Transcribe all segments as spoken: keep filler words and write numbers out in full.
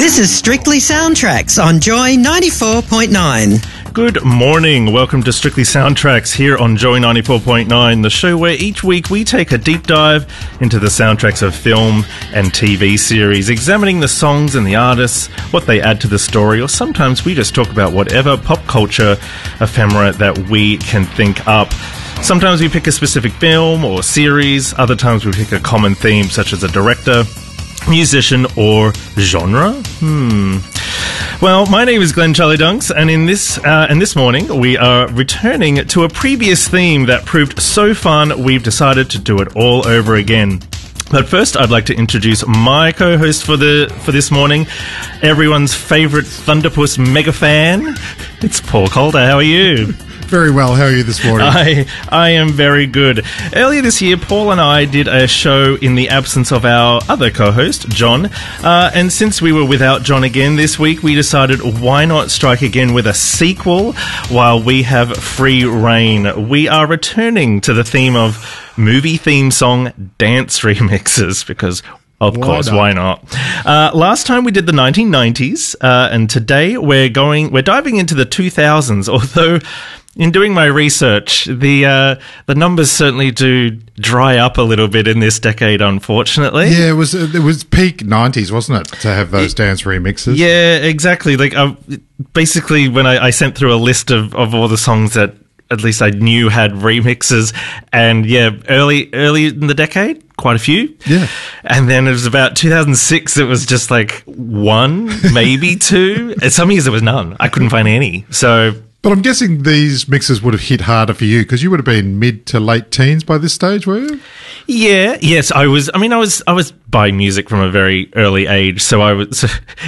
This is Strictly Soundtracks on Joy ninety-four point nine. Good morning. Welcome to Strictly Soundtracks here on Joy ninety-four point nine, the show where each week we take a deep dive into the soundtracks of film and T V series, examining the songs and the artists, what they add to the story, or sometimes we just talk about whatever pop culture ephemera that we can think up. Sometimes we pick a specific film or series, other times we pick a common theme such as a director, musician, or genre? Hmm. Well, my name is Glenn Charlie Dunks, and in this uh, and this morning we are returning to a previous theme that proved so fun we've decided to do it all over again. But first, I'd like to introduce my co-host for the for this morning, everyone's favourite Thunderpuss mega fan. It's Paul Calder. How are you? Very well. How are you this morning? I I am very good. Earlier this year, Paul and I did a show in the absence of our other co-host, John. Uh, and since we were without John again this week, we decided why not strike again with a sequel while we have free reign. We are returning to the theme of movie theme song dance remixes because... Of why course, not? why not? Uh, last time we did the nineteen nineties, uh, and today we're going, we're diving into the two thousands. Although, in doing my research, the uh, the numbers certainly do dry up a little bit in this decade, unfortunately. Yeah, it was it was peak nineties, wasn't it, to have those dance remixes? Yeah, exactly. Like, uh, basically, when I, I sent through a list of, of all the songs that at least I knew had remixes, and yeah, early early in the decade, quite a few. Yeah. And then it was about two thousand six, it was just like one, maybe two. And some years there was none. I couldn't find any. So... But I'm guessing these mixes would have hit harder for you because you would have been mid to late teens by this stage, were you? Yeah, yes, I was. I mean, I was. I was buying music from a very early age, so I was.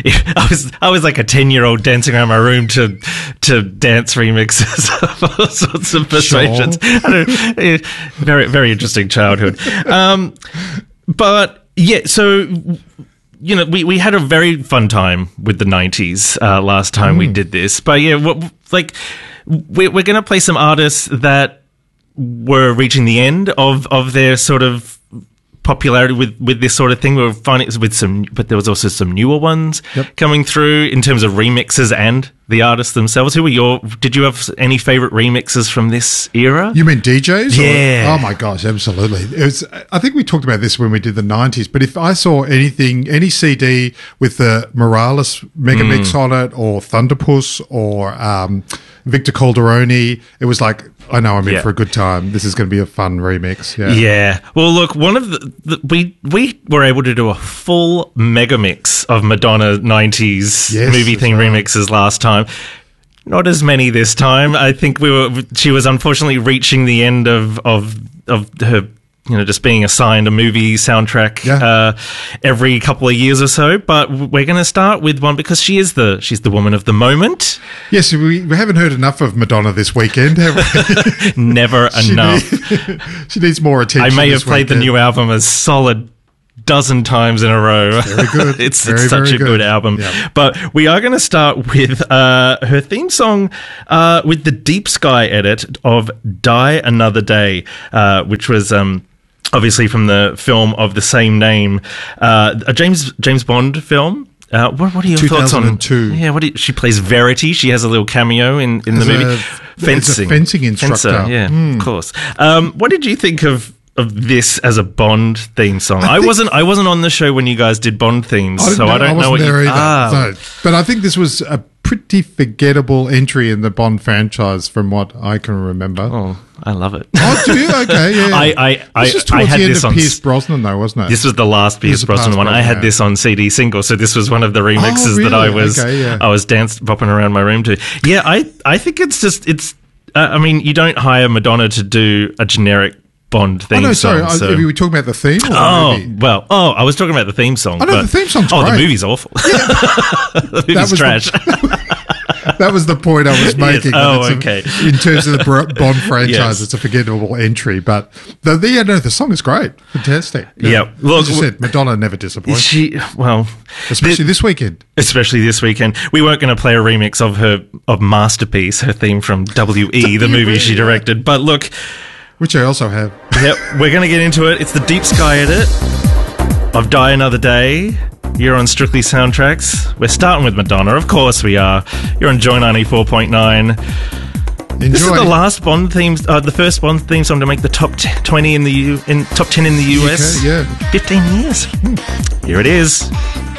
I was. I was like a ten-year-old dancing around my room to to dance remixes of all sorts of persuasions. Sure. I don't, yeah, very, very interesting childhood. Um, but yeah, so. You know, we, we had a very fun time with the nineties uh, last time mm. we did this. But yeah, what, like, we're, we're going to play some artists that were reaching the end of, of their sort of popularity with, with this sort of thing. We were finding it with some, but there was also some newer ones yep. coming through in terms of remixes and the artists themselves. Who were your, did you have any favourite remixes from this era? You mean D Js? Yeah. Or, oh my gosh, absolutely. It was, I think we talked about this when we did the nineties, but if I saw anything, any C D with the Morales mega mix mm. on it, or Thunderpuss, or um, Victor Calderoni, it was like, I know I'm in yeah. for a good time. This is going to be a fun remix. Yeah. Yeah. Well, look, one of the, the we we were able to do a full mega mix of Madonna nineties yes, movie theme right. remixes last time. Not as many this time. I think we were. She was unfortunately reaching the end of of of her. You know, just being assigned a movie soundtrack yeah. uh, every couple of years or so. But we're going to start with one because she is the she's the woman of the moment. Yes, we, we haven't heard enough of Madonna this weekend, have we? Never she enough. Need, she needs more attention. I may have played weekend. the new album a solid dozen times in a row. Very good. it's very, it's such very a good, good album. Yeah. But we are going to start with uh, her theme song uh, with the Deep Sky edit of Die Another Day, uh, which was... Um, obviously from the film of the same name, uh, a James James Bond film. Uh, what, what are your thoughts on? two thousand two. Yeah, what do you, she plays Verity. She has a little cameo in, in the As movie. A, fencing, a fencing instructor. Fencer, yeah, mm. of course. Um, what did you think of? Of this as a Bond theme song, I, I wasn't. I wasn't on the show when you guys did Bond themes, I so know, I don't I wasn't know what there you. Either, Ah. so, but I think this was a pretty forgettable entry in the Bond franchise, from what I can remember. Oh, I love it. Oh, do you? Okay, yeah. I, I, I, this was I towards had the end this of on Pierce Brosnan, though, wasn't it? This was the last Pierce Brosnan one. I had yeah. this on C D single, so this was one of the remixes oh, really? that I was okay, yeah. I was dance bopping around my room to. Yeah, I I think it's just it's. Uh, I mean, you don't hire Madonna to do a generic Bond theme oh, no, sorry. song. So. Are we talking about the theme? Or oh, the movie? well, oh, I was talking about the theme song. I know, but, the theme song's Oh, great. the movie's awful. Yeah. the movie's that was trash. The, that was the point I was making. Yes. Oh, a, okay. In terms of the Bond franchise, yes. it's a forgettable entry. But the, the, yeah, no, the song is great. Fantastic. Yeah. yeah. Look, As you said, Madonna never disappoints. She, well... Especially this weekend. Especially this weekend. We weren't going to play a remix of her, of Masterpiece, her theme from W E, the movie she directed. But look... Which I also have. Yep, we're going to get into it. It's the Deep Sky edit of Die Another Day. You're on Strictly Soundtracks. We're starting with Madonna, of course we are. You're on Joy ninety-four point nine. Enjoy. This is the last Bond theme, uh, the first Bond theme song to make the top t- twenty in the U, in top ten in the U S. Okay, yeah, fifteen years. Hmm. Here it is.